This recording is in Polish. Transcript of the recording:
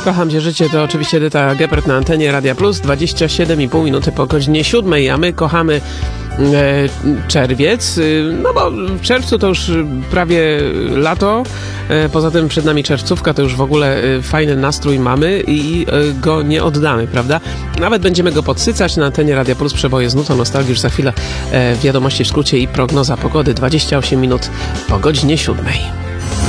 Kocham Cię życie to oczywiście Edyta Geppert na antenie Radia Plus, 27,5 minuty po godzinie 7, a my kochamy czerwiec, no bo w czerwcu to już prawie lato, poza tym przed nami czerwcówka, to już w ogóle fajny nastrój mamy i go nie oddamy, prawda? Nawet będziemy go podsycać na antenie Radia Plus, przeboje z nutą nostalgii, już za chwilę wiadomości w skrócie i prognoza pogody, 28 minut po godzinie 7.